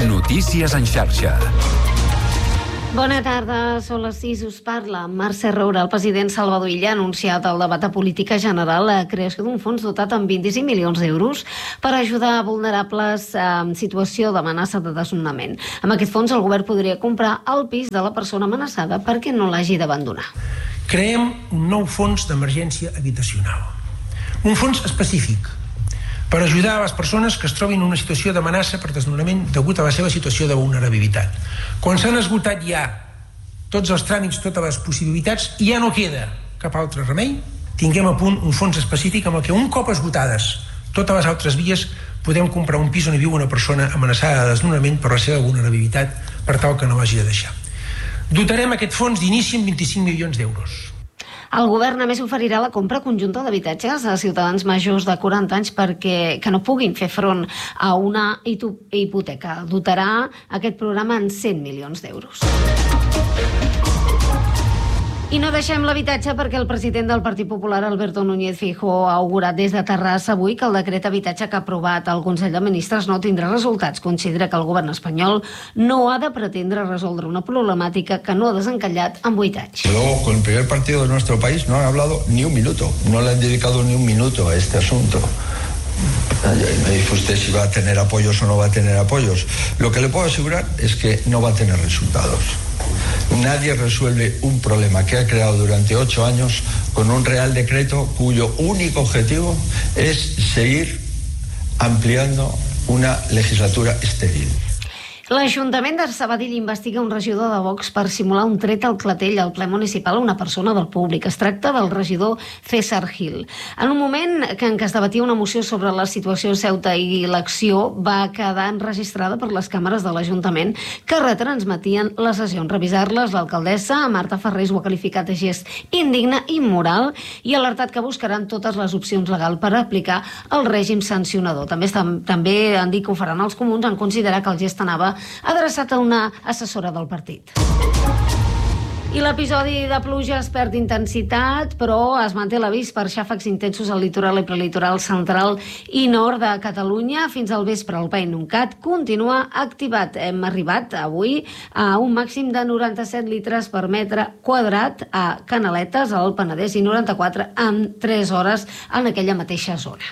Notícies en xarxa. Bona tarda, són les 6, us parla Mercè Roura. El president Salvador Illa ha anunciat al debat de política general la creació d'un fons dotat amb 25 milions d'euros per ajudar a vulnerables en situació d'amenaça de desnonament. Amb aquest fons el govern podria comprar el pis de la persona amenaçada perquè no l'hagi d'abandonar. Creem un nou fons d'emergència habitacional. Un fons específic per ajudar a les persones que es trobin en una situació d'amenaça per desnonament degut a la seva situació de vulnerabilitat. Quan s'han esgotat ja tots els tràmits, totes les possibilitats, i ja no queda cap altre remei, tinguem a punt un fons específic amb el que un cop esgotades totes les altres vies podem comprar un pis on hi viu una persona amenaçada de desnonament per la seva vulnerabilitat per tal que no l'hagi de deixar. Dotarem aquest fons d'inici amb 25 milions d'euros. El govern a més oferirà la compra conjunta d'habitatges a ciutadans majors de 40 anys que no puguin fer front a una hipoteca. Dotarà aquest programa en 100 milions d'euros. I no deixem l'habitatge perquè el president del Partit Popular, Alberto Núñez Feijóo, ha augurat des de Terrassa avui que el decret d'habitatge que ha aprovat el Consell de Ministres no tindrà resultats. Considera que el govern espanyol no ha de pretendre resoldre una problemàtica que no ha desencallat en 8 anys. Luego, con el primer partido de nuestro país no han hablado ni un minuto, no le han dedicado ni un minuto a este asunto. Me dice usted si va a tener apoyos o no va a tener apoyos. Lo que le puedo asegurar es que no va a tener resultados. Nadie resuelve un problema que ha creado durante 8 años con un real decreto cuyo único objetivo es seguir ampliando una legislatura estéril. L'Ajuntament de Sabadell investiga un regidor de Vox per simular un tret al clatell al ple municipal a una persona del públic. Es tracta del regidor César Gil. En un moment en què es debatia una moció sobre la situació a Ceuta i l'acció, va quedar enregistrada per les càmeres de l'Ajuntament que retransmetien les sessions. Revisar-les, l'alcaldessa Marta Ferrés ho ha qualificat de gest indigne i immoral i ha alertat que buscaran totes les opcions legals per aplicar el règim sancionador. També han dit que ho faran els comuns en considerar que el gest anava adreçat a una assessora del partit. I l'episodi de pluja es perd intensitat, però es manté l'avís per xàfecs intensos al litoral i prelitoral central i nord de Catalunya. Fins al vespre el PAINUNCAT continua activat. Hem arribat avui a un màxim de 97 litres per metre quadrat a Canaletes, al Penedès, i 94 en 3 hores en aquella mateixa zona.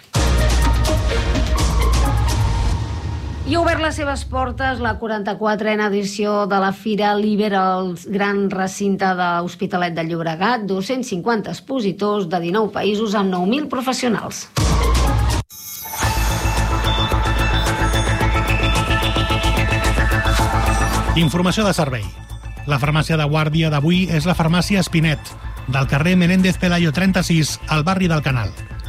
I ha obert les seves portes la 44a edició de la Fira Liber al gran recinte de l'Hospitalet de Llobregat, 250 expositors de 19 països amb 9.000 professionals. Informació de servei. La farmàcia de guàrdia d'avui és la farmàcia Espinet, del carrer Menéndez Pelayo 36, al barri del Canal.